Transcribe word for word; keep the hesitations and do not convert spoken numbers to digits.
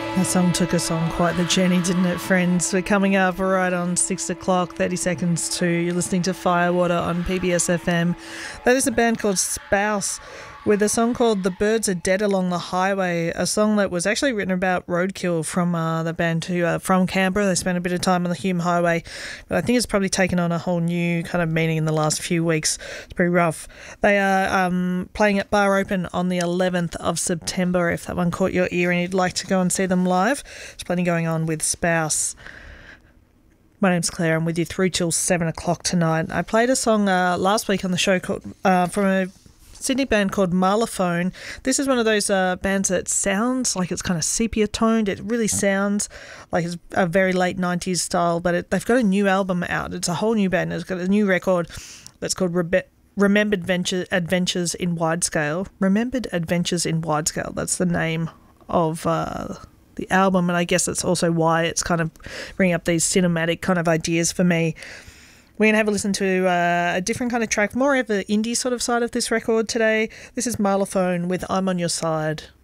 That song took us on quite the journey, didn't it, friends? We're coming up right on six o'clock, thirty seconds to. You're listening to Firewater on P B S F M. That is a band called Spouse with a song called The Birds Are Dead Along the Highway, a song that was actually written about roadkill from uh, the band who are from Canberra. They spent a bit of time on the Hume Highway, but I think it's probably taken on a whole new kind of meaning in the last few weeks. It's pretty rough. They are um, playing at Bar Open on the eleventh of September, if that one caught your ear and you'd like to go and see them live. There's plenty going on with Spouse. My name's Claire. I'm with you through till seven o'clock tonight. I played a song uh, last week on the show called uh, from a Sydney band called Marlaphone. This is one of those uh, bands that sounds like it's kind of sepia toned. It really sounds like it's a very late nineties style, but it, they've got a new album out. It's a whole new band. It's got a new record that's called Rebe- Remembered Venture- Adventures in Widescale. Remembered Adventures in Widescale. That's the name of uh, the album, and I guess that's also why it's kind of bringing up these cinematic kind of ideas for me. We're going to have a listen to uh, a different kind of track, more of the indie sort of side of this record today. This is Marlaphone with I'm On Your Side.